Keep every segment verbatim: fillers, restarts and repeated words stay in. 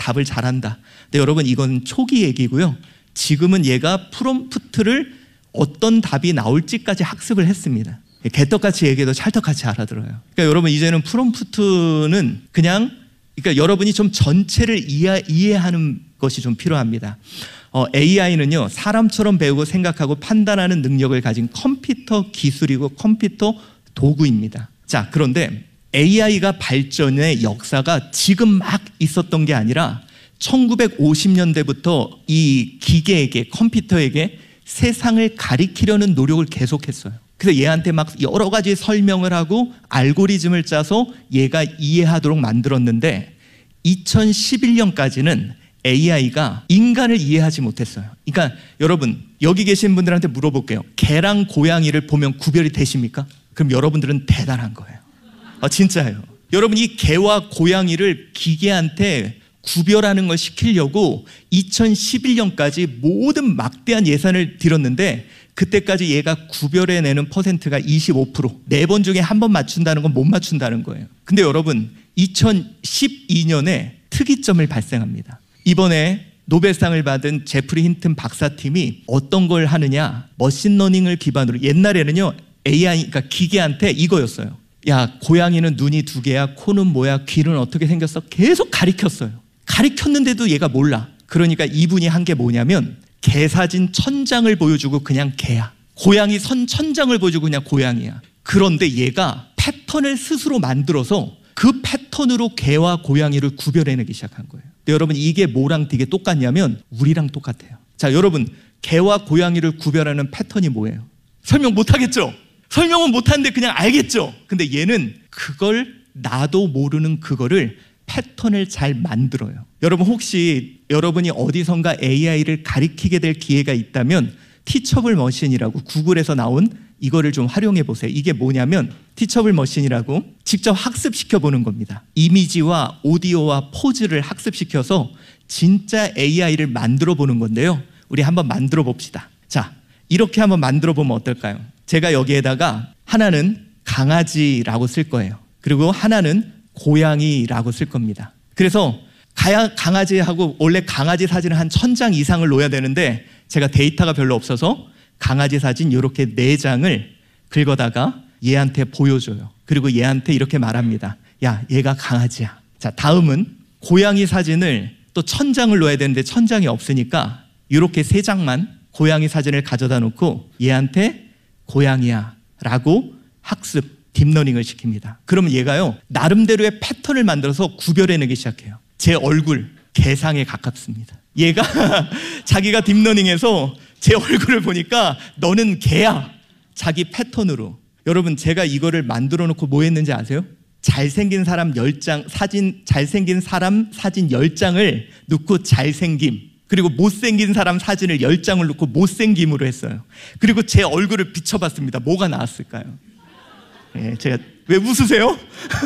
답을 잘한다. 근데 여러분 이건 초기 얘기고요. 지금은 얘가 프롬프트를 어떤 답이 나올지까지 학습을 했습니다. 개떡같이 얘기해도 찰떡같이 알아들어요. 그러니까 여러분 이제는 프롬프트는 그냥 그러니까 여러분이 좀 전체를 이해, 이해하는 것이 좀 필요합니다. 어, 에이아이는요 사람처럼 배우고 생각하고 판단하는 능력을 가진 컴퓨터 기술이고 컴퓨터 도구입니다. 자, 그런데 에이아이가 발전의 역사가 지금 막 있었던 게 아니라 천구백오십 년대부터 이 기계에게 컴퓨터에게 세상을 가리키려는 노력을 계속했어요. 그래서 얘한테 막 여러 가지 설명을 하고 알고리즘을 짜서 얘가 이해하도록 만들었는데 이천십일 년까지는 에이아이가 인간을 이해하지 못했어요. 그러니까 여러분 여기 계신 분들한테 물어볼게요. 개랑 고양이를 보면 구별이 되십니까? 그럼 여러분들은 대단한 거예요. 아, 진짜예요. 여러분 이 개와 고양이를 기계한테 구별하는 걸 시키려고 이천십일 년까지 모든 막대한 예산을 들였는데 그때까지 얘가 구별해내는 퍼센트가 이십오 퍼센트. 네 번 중에 한 번 맞춘다는 건 못 맞춘다는 거예요. 근데 여러분 이천십이 년에 특이점을 발생합니다. 이번에 노벨상을 받은 제프리 힌튼 박사팀이 어떤 걸 하느냐, 머신러닝을 기반으로 옛날에는요 에이아이 그러니까 기계한테 이거였어요. 야, 고양이는 눈이 두 개야, 코는 뭐야, 귀는 어떻게 생겼어? 계속 가리켰어요. 가리켰는데도 얘가 몰라. 그러니까 이분이 한 게 뭐냐면 개 사진 천장을 보여주고 그냥 개야. 고양이 선 천장을 보여주고 그냥 고양이야. 그런데 얘가 패턴을 스스로 만들어서 그 패턴으로 개와 고양이를 구별해내기 시작한 거예요. 근데 여러분 이게 뭐랑 되게 똑같냐면 우리랑 똑같아요. 자, 여러분 개와 고양이를 구별하는 패턴이 뭐예요? 설명 못하겠죠? 설명은 못하는데 그냥 알겠죠? 근데 얘는 그걸 나도 모르는 그거를 패턴을 잘 만들어요. 여러분 혹시 여러분이 어디선가 에이아이를 가리키게 될 기회가 있다면 티처블 머신이라고 구글에서 나온 이거를 좀 활용해 보세요. 이게 뭐냐면 티처블 머신이라고 직접 학습시켜 보는 겁니다. 이미지와 오디오와 포즈를 학습시켜서 진짜 에이아이를 만들어 보는 건데요. 우리 한번 만들어 봅시다. 자, 이렇게 한번 만들어 보면 어떨까요? 제가 여기에다가 하나는 강아지라고 쓸 거예요. 그리고 하나는 고양이라고 쓸 겁니다. 그래서 강아지하고 원래 강아지 사진을 한 천 장 이상을 넣어야 되는데 제가 데이터가 별로 없어서 강아지 사진 이렇게 네 장을 긁어다가 얘한테 보여줘요. 그리고 얘한테 이렇게 말합니다. 야, 얘가 강아지야. 자, 다음은 고양이 사진을 또 천 장을 넣어야 되는데 천 장이 없으니까 이렇게 세 장만 고양이 사진을 가져다 놓고 얘한테 고양이야 라고 학습 딥러닝을 시킵니다. 그러면 얘가요 나름대로의 패턴을 만들어서 구별해내기 시작해요. 제 얼굴 개상에 가깝습니다. 얘가 자기가 딥러닝해서 제 얼굴을 보니까 너는 개야. 자기 패턴으로. 여러분 제가 이거를 만들어 놓고 뭐 했는지 아세요? 잘생긴 사람 열 장 사진 잘생긴 사람 사진 열 장을 넣고 잘생김, 그리고 못생긴 사람 사진을 열 장을 넣고 못생김으로 했어요. 그리고 제 얼굴을 비춰봤습니다. 뭐가 나왔을까요? 예, 제가 왜 웃으세요?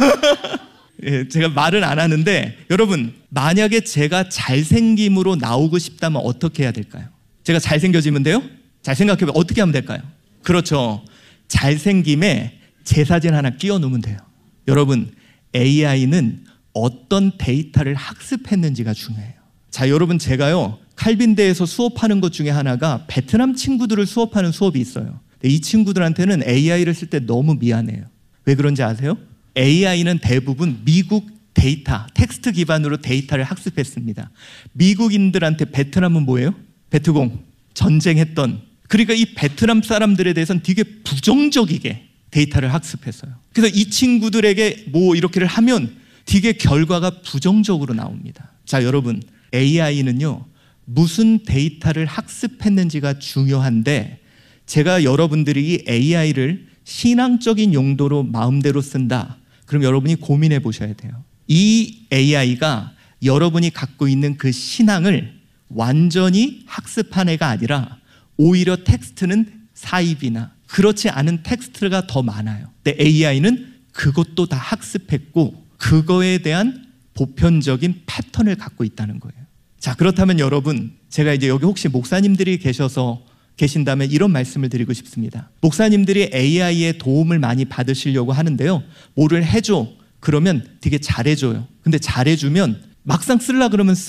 예, 제가 말은 안 하는데 여러분 만약에 제가 잘생김으로 나오고 싶다면 어떻게 해야 될까요? 제가 잘생겨지면 돼요? 잘 생각해보면 어떻게 하면 될까요? 그렇죠. 잘생김에 제 사진 하나 끼워 놓으면 돼요. 여러분 에이아이는 어떤 데이터를 학습했는지가 중요해요. 자, 여러분 제가요 칼빈대에서 수업하는 것 중에 하나가 베트남 친구들을 수업하는 수업이 있어요. 이 친구들한테는 에이아이를 쓸 때 너무 미안해요. 왜 그런지 아세요? 에이아이는 대부분 미국 데이터, 텍스트 기반으로 데이터를 학습했습니다. 미국인들한테 베트남은 뭐예요? 베트공, 전쟁했던. 그러니까 이 베트남 사람들에 대해서는 되게 부정적이게 데이터를 학습했어요. 그래서 이 친구들에게 뭐 이렇게를 하면 되게 결과가 부정적으로 나옵니다. 자, 여러분 에이아이는요 무슨 데이터를 학습했는지가 중요한데 제가 여러분들이 이 에이아이를 신앙적인 용도로 마음대로 쓴다. 그럼 여러분이 고민해 보셔야 돼요. 이 에이아이가 여러분이 갖고 있는 그 신앙을 완전히 학습한 애가 아니라 오히려 텍스트는 사입이나 그렇지 않은 텍스트가 더 많아요. 근데 에이아이는 그것도 다 학습했고 그거에 대한 보편적인 패턴을 갖고 있다는 거예요. 자, 그렇다면 여러분 제가 이제 여기 혹시 목사님들이 계셔서 계신다면 이런 말씀을 드리고 싶습니다. 목사님들이 에이아이의 도움을 많이 받으시려고 하는데요. 뭐를 해줘. 그러면 되게 잘해줘요. 근데 잘해주면 막상 쓰려고 그러면